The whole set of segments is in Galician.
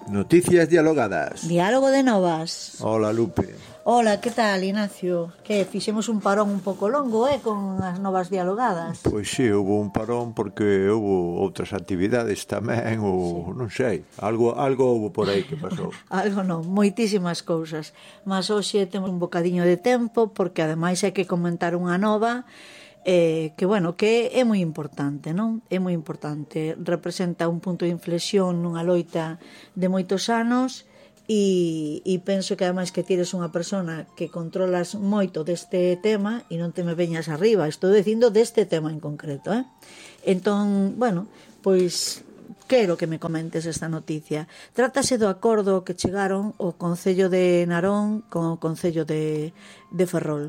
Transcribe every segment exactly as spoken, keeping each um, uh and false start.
Noticias dialogadas. Diálogo de novas. Hola, Lupe. Hola, que tal, Ignacio? Que fixemos un parón un pouco longo, eh, con as novas dialogadas. Pois sí, houve un parón porque houve outras actividades tamén, ou sí. Non sei, algo algo houve por aí que pasou. Algo non, moitísimas cousas. Mas hoxe temos un bocadiño de tempo porque ademais hai que comentar unha nova eh, que, bueno, que é moi importante, non? É moi importante. Representa un punto de inflexión nunha loita de moitos anos. E, e penso que ademais que tires unha persona que controlas moito deste tema e non te me veñas arriba, estou dicindo deste tema en concreto, eh? Entón, bueno, pois quero que me comentes esta noticia. Trátase do acordo que chegaron o Concello de Narón con o Concello de, de Ferrol.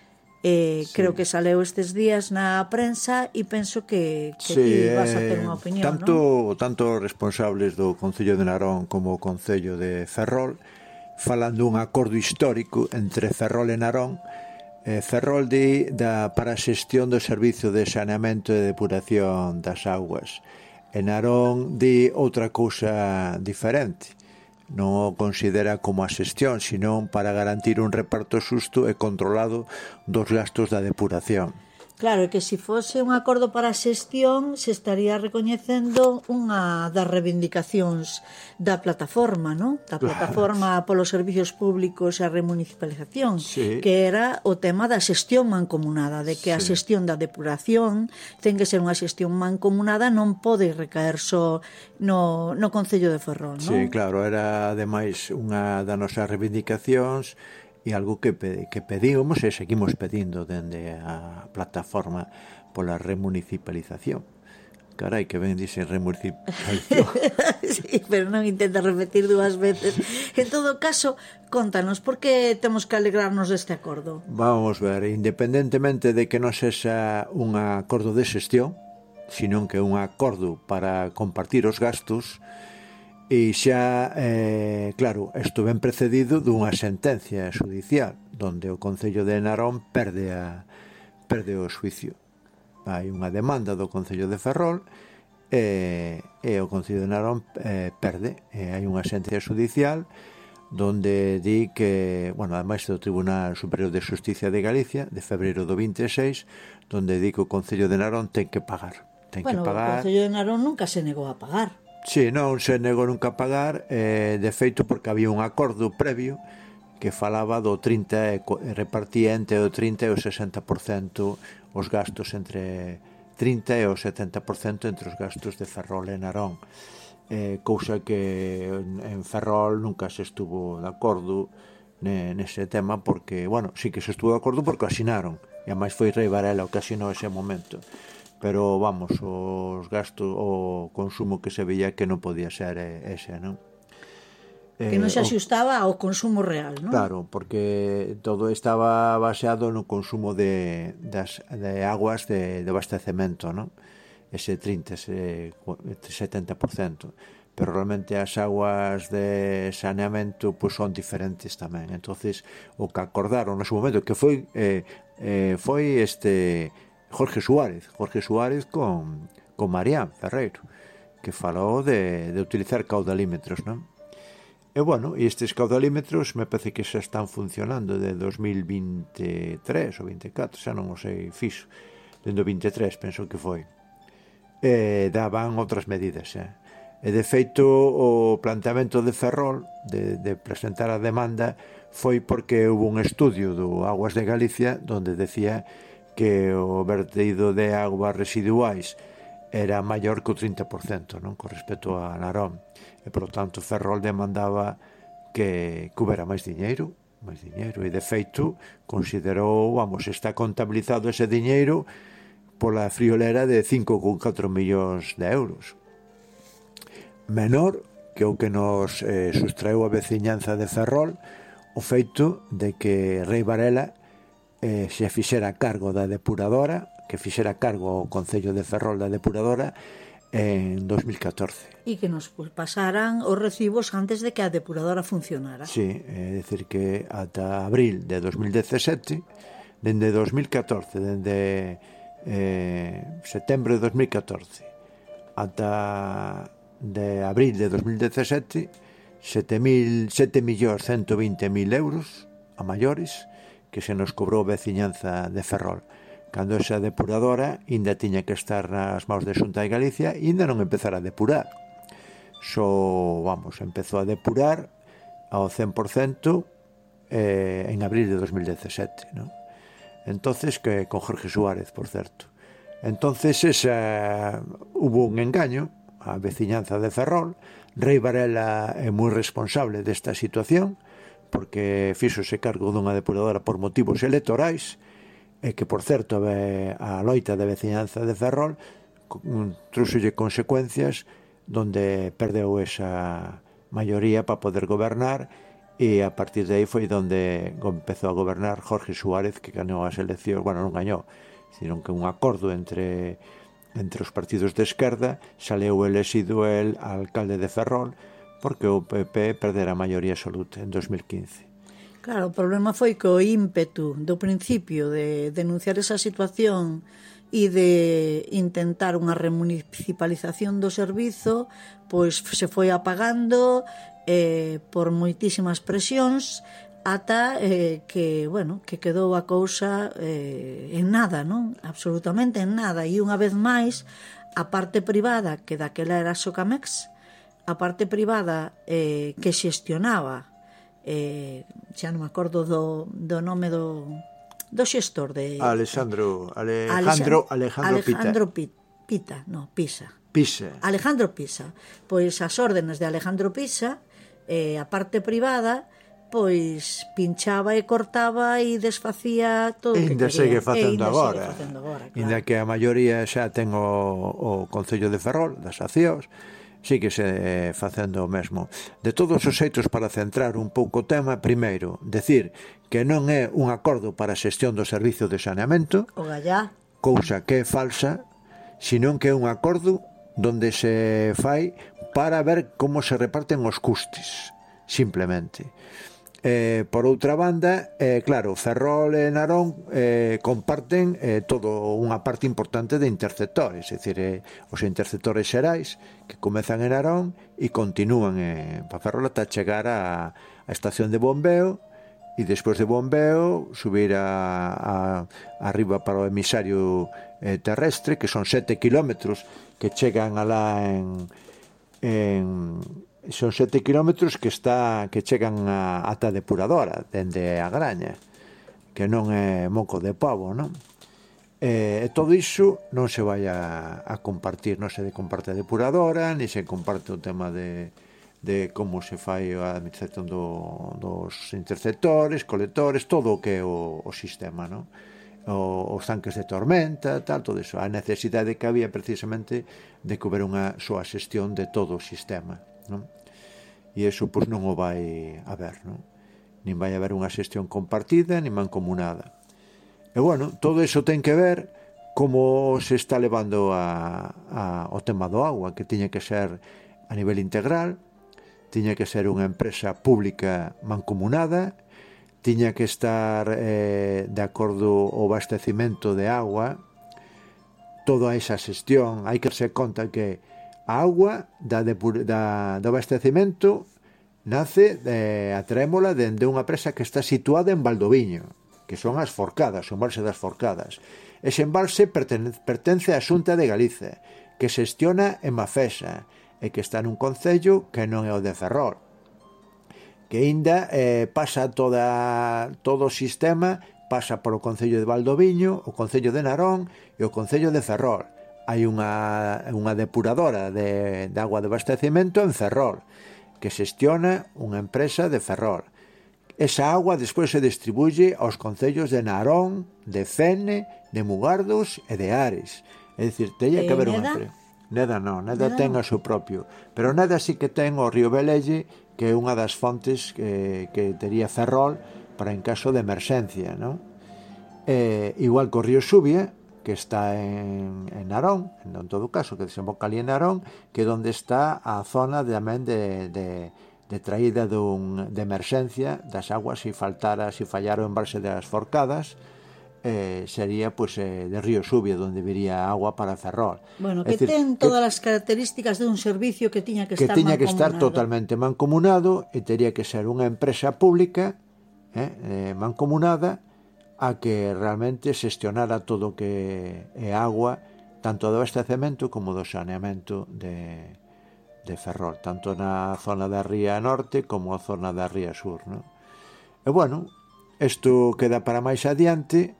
Eh, sí. Creo que saleu estes días na prensa e penso que, que sí, ti vas a ter unha opinión, tanto, non? Tanto os responsables do Concello de Narón como o Concello de Ferrol falan dun acordo histórico entre Ferrol e Narón. eh, Ferrol di da, para a xestión do servizo de saneamento e depuración das augas, e Narón di outra cousa diferente. Non o considera como a xestión, senón para garantir un reparto xusto e controlado dos gastos da depuración. Claro, é que se fose un acordo para a xestión se estaría recoñecendo unha das reivindicacións da plataforma, non? Da plataforma polos servicios públicos e a remunicipalización, sí. Que era o tema da xestión mancomunada, de que a sí. xestión da depuración ten que ser unha xestión mancomunada, non pode recaer só no, no Concello de Ferrol, non? Sí, claro, era ademais unha das nosas reivindicacións e algo que, que pedíamos e seguimos pedindo dende a plataforma pola remunicipalización. Carai, que ben dice remunicipalización. Sí, pero non intenta repetir dúas veces. En todo caso, contanos, por que temos que alegrarnos deste acordo? Vamos ver, independentemente de que non sexa un acordo de xestión, senón que un acordo para compartir os gastos. E xa, eh, claro, isto ben precedido dunha sentencia judicial donde o Concello de Narón perde, a, perde o xuicio. Hai unha demanda do Concello de Ferrol e, e o Concello de Narón eh, perde. E hai unha sentencia judicial donde di que, bueno, ademais do Tribunal Superior de Xusticia de Galicia de febreiro do vinte e seis, donde di que o Concello de Narón ten que pagar. Ten bueno, que pagar. O Concello de Narón nunca se negou a pagar. Sí, non se negou nunca a pagar, eh, de feito porque había un acordo previo que falaba do trinta e repartía entre o trinta e o sesenta por cento os gastos entre trinta e o setenta por cento entre os gastos de Ferrol e Narón, eh, cousa que en Ferrol nunca se estuvo de acordo nese tema porque, bueno, sí que se estuvo de acordo porque asinaron e ademais foi Rei Varela o que asinou ese momento. Pero, vamos, os gastos, o consumo que se veía que non podía ser ese, non? Que non se axustaba ao consumo real, non? Claro, porque todo estaba baseado no consumo de, das, de aguas de, de abastecemento, non? Ese trinta, ese setenta por cento. Pero realmente as aguas de saneamento pues, son diferentes tamén. Entonces, o que acordaron no seu momento, que foi, eh, eh, foi este... Jorge Suárez, Jorge Suárez con, con Marián Ferreiro, que falou de, de utilizar caudalímetros, non? E, bueno, e estes caudalímetros me parece que xa están funcionando de dos mil veintitrés ou vinte e catro, xa non o sei fixo, dende o vinte e tres penso que foi. E daban outras medidas, eh? E, de feito, o planteamento de Ferrol de, de presentar a demanda foi porque houve un estudio do Aguas de Galicia donde decía que o vertido de aguas residuais era maior que o trinta por cento, non? Con respecto a Narón. E, por lo tanto, Ferrol demandaba que, que houbera máis diñeiro, máis diñeiro. E, de feito, considerou, vamos, está contabilizado ese diñeiro pola friolera de cinco coma catro millóns de euros. Menor que o que nos eh, sustraeu a veciñanza de Ferrol o feito de que Rei Varela Eh, se fixera cargo da depuradora, que fixera cargo ao Concello de Ferrol da depuradora en dos mil catorce. E que nos pasaran os recibos antes de que a depuradora funcionara. Sí, é dicir que ata abril de dos mil dezasete, dende dos mil catorce, dende eh, setembro de dos mil catorce ata de abril de dos mil dezasete, sete millóns ciento veinte mil euros a maiores que se nos cobrou a veciñanza de Ferrol, cando esa depuradora ainda tiña que estar nas maus de Xunta de Galicia e ainda non empezara a depurar. Só, vamos, empezou a depurar ao cen por cento eh, en abril de dos mil dezasete, non? Entonces, que con Jorge Suárez, por certo. Entonces, esa, hubo un engaño a veciñanza de Ferrol. Rei Varela é moi responsable desta situación, porque fíxose cargo dunha depuradora por motivos electorais, e que, por certo, a loita de veciñanza de Ferrol trouxolle consecuencias donde perdeu esa maioría para poder gobernar, e a partir de aí foi donde empezou a gobernar Jorge Suárez, que gañou as eleccións, bueno, non gañou, sino que un acordo entre entre os partidos de esquerda, saleu elexido el alcalde de Ferrol, porque o P P perdera a maioría absoluta en dos mil quince. Claro, o problema foi que o ímpetu do principio de denunciar esa situación e de intentar unha remunicipalización do servizo, pois se foi apagando eh, por moitísimas presións ata eh, que, bueno, que quedou a cousa eh, en nada, non? Absolutamente en nada. E unha vez máis, a parte privada, que daquela era Socamex, a parte privada eh, que xestionaba, eh, xa non me acordo do, do nome do, do xestor de... Alexandro, Alejandro, Alejandro, Alejandro Pita. Pita, no, Pisa. Pisa. Alejandro Pisa. Pois as órdenes de Alejandro Pisa, eh, a parte privada, pois pinchaba e cortaba e desfacía todo o que quería. Ainda segue facendo agora. Claro. Ainda que a maioría xa ten o, o Concello de Ferrol, das accións, sigue se facendo o mesmo. De todos os xeitos, para centrar un pouco o tema, primeiro, decir que non é un acordo para a xestión do servizo de saneamento, o gallá, cousa que é falsa, senón que é un acordo donde se fai para ver como se reparten os custes, simplemente. Eh, por outra banda, eh, claro, Ferrol e Narón eh, comparten eh, todo unha parte importante de interceptores, é dicir, eh, os interceptores xerais que comezan en Narón e continúan eh, para Ferrol ata chegar a, a estación de bombeo, e despois de bombeo subir a, a, arriba para o emisario eh, terrestre, que son sete kilómetros que chegan alá en, en son sete kilómetros que está que chegan a, ata a depuradora dende a Graña, que non é moco de pavo, non? E, e todo iso non se vai a, a compartir, non se de comparte a depuradora, ni se comparte o tema de, de como se fai a administración do, dos interceptores, colectores, todo o que é o, o sistema, non? O, os tanques de tormenta, tal, todo iso. A necesidade que había precisamente de que houbera unha súa xestión de todo o sistema, non? E iso pois non o vai haber, non? Nin vai haber unha xestión compartida nin mancomunada. E bueno, todo iso ten que ver como se está levando a, a, o tema do agua, que tiña que ser a nivel integral, tiña que ser unha empresa pública mancomunada, tiña que estar eh, de acordo o abastecimento de agua, toda esa xestión. Hai que darse conta que a auga da, da, do abastecemento nace de, a trémola dende unha presa que está situada en Valdoviño, que son as Forcadas, o embalse das Forcadas. Ese embalse pertence, pertence á Xunta de Galicia, que xestiona en Mafesa, e que está nun concello que non é o de Ferrol, que aínda eh, pasa toda, todo o sistema, pasa polo concello de Valdoviño, o concello de Narón e o concello de Ferrol. Hai unha, unha depuradora de, de agua de abastecimento en Ferrol, que xestiona unha empresa de Ferrol. Esa agua despois se distribuye aos concellos de Narón, de Fene, de Mugardos e de Ares. É dicir, teña que haber unha empresa. Neda non, Neda, Neda ten o seu propio. Pero Neda sí que ten o río Velelle, que é unha das fontes que, que tería Ferrol para en caso de emerxencia, non? Eh, igual que o río Xubia, que está en, en Narón, en todo caso, que desemboca ali en Narón, que é onde está a zona de, tamén de, de, de traída dun, de emerxencia das aguas se faltara, se fallara o embalse das Forcadas, eh, sería pues, eh, de Río Subia, donde viría agua para Ferrol. Bueno, que decir, ten todas que, as características de un servicio que tiña que, que estar tiña mancomunado. Que estar totalmente mancomunado, e tería que ser unha empresa pública eh, eh, mancomunada a que realmente xestionara todo o que é agua, tanto do abastecemento como do saneamento de, de Ferrol, tanto na zona da Ría Norte como a zona da Ría Sur, ¿no? E bueno, isto queda para máis adiante.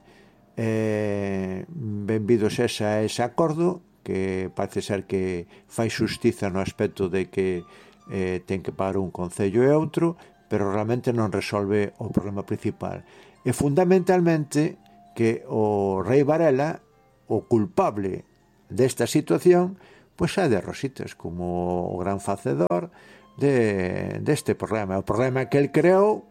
Eh, benvidos esa, ese acordo, que parece ser que fai xustiza no aspecto de que eh, ten que pagar un concello e outro, pero realmente non resolve o problema principal. E fundamentalmente que o rei Varela, o culpable desta situación, pois é de Rositas, como o gran facedor de, deste problema. O problema que el creou,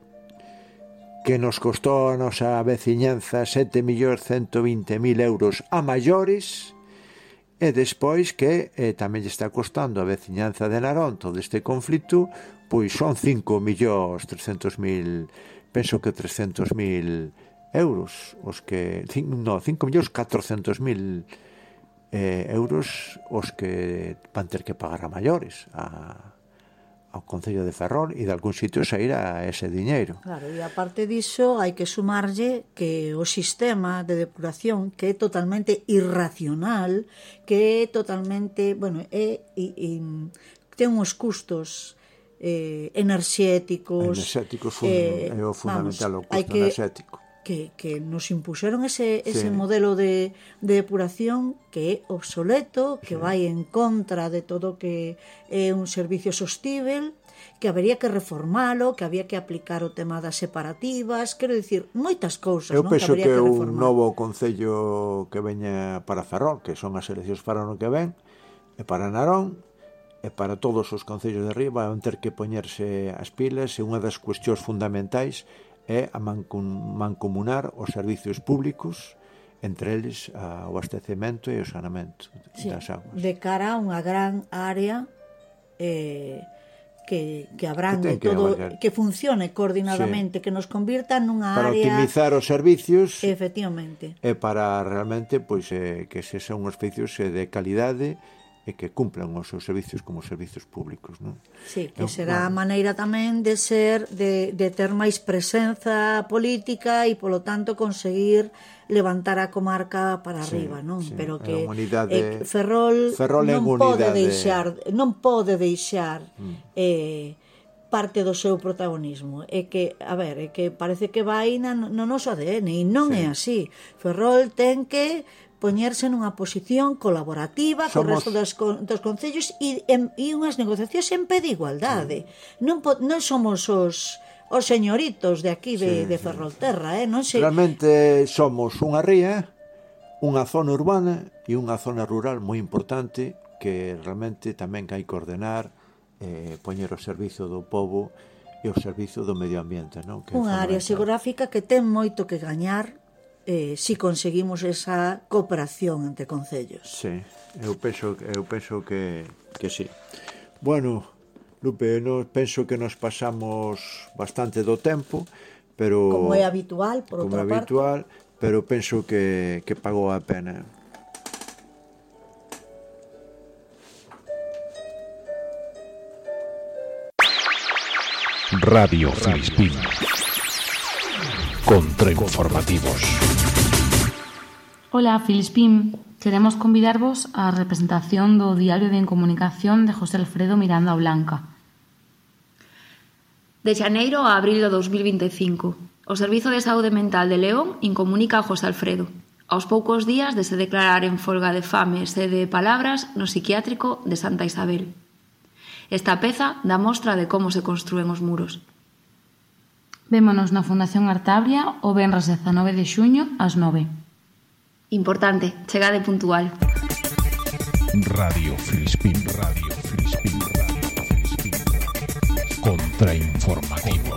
que nos costou a nosa veciñanza sete millóns ciento vinte mil euros a maiores, e despois que eh, tamén lle está costando a veciñanza de Narón todo este conflito, pois son cinco millóns trescentos mil, penso que trescentos mil euros, os que, no, cinco millóns catrocentos mil eh, euros os que van ter que pagar a maiores, a ao Concello de Ferrol, e de algún sitio sair a ese diñeiro. Claro, e aparte diso hai que sumarlle que o sistema de depuración, que é totalmente irracional, que é totalmente, bueno, é, é, é ten uns custos eh, enerxéticos, enerxéticos fun, eh, é o fundamental, vamos, o custo que, enerxético que, que nos impuxeron ese, ese sí. modelo de, de depuración que é obsoleto, que sí. vai en contra de todo que é un servicio sostível, que habería que reformalo, que había que aplicar o tema das separativas, quero dicir, moitas cousas. Eu non? penso que, que, que un novo concello que veña para Ferrol, que son as eleccións para o ano que ven, e para Narón, e para todos os concellos de arriba, van ter que poñerse as pilas, e unha das cuestións fundamentais é a mancomunar os servicios públicos, entre eles o abastecemento e o saneamento sí, das aguas. De cara a unha gran área eh, que, que abrangue que todo, abarcar. Que funcione coordinadamente, sí. que nos convirta nunha para área... Para optimizar os servicios. Efectivamente. E para realmente pois, eh, que se son uns servicios eh, de calidade e que cumplan os seus servicios como servicios públicos, non? Sí, que será a maneira tamén de ser, de, de ter máis presenza política e, polo tanto, conseguir levantar a comarca para sí, arriba, non? Sí, pero que unidade, eh, Ferrol, Ferrol non pode deixar, non pode deixar mm. eh, parte do seu protagonismo. É que, a ver, é que parece que vai na, no noso A D N e non sí. é así. Ferrol ten que poñerse nunha posición colaborativa co resto dos, dos concellos e, e unhas negociacións en pé de igualdade. Sí. Non, non somos os, os señoritos de aquí de, sí, de Ferrolterra, eh? Non sei. Realmente somos unha ría, unha zona urbana e unha zona rural moi importante que realmente tamén hai que ordenar, eh, poñer o servizo do pobo e o servizo do medio ambiente, non? Que unha área xeográfica que ten moito que gañar Eh, si conseguimos esa cooperación entre concellos. Sí, eu penso, eu penso que, que sí. Bueno, Lupe, no, penso que nos pasamos bastante do tempo, pero como é habitual, por outra parte. Como é habitual, parte. Pero penso que, que pagou a pena. Radio Filispín. Contrainformativos. Ola, Filispín. Queremos convidarvos á representación do Diario de Incomunicación de José Alfredo Miranda Blanca. De xaneiro a abril do dos mil vinte e cinco, o Servizo de Saúde Mental de León incomunica a José Alfredo, aos poucos días de se declarar en folga de fame e sede de palabras no psiquiátrico de Santa Isabel. Esta peza dá mostra de como se construen os muros. Vémonos na Fundación Artabria o venres dezanove de xuño ás nove. Importante, chegade puntual. Radio Filispín, Radio Filispín, Radio Filispín. Contrainformativos.